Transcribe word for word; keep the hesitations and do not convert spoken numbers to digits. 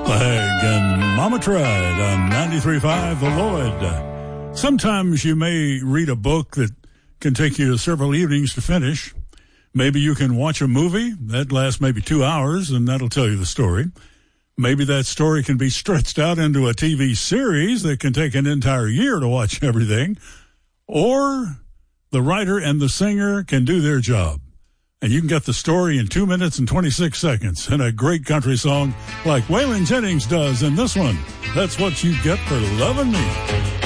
Hag and Mama Tried on ninety-three point five The Lloyd. Sometimes you may read a book that can take you several evenings to finish. Maybe you can watch a movie that lasts maybe two hours, and that'll tell you the story. Maybe that story can be stretched out into a T V series that can take an entire year to watch everything. Or the writer and the singer can do their job, and you can get the story in two minutes and twenty-six seconds in a great country song like Waylon Jennings does in this one. That's what you get for loving me.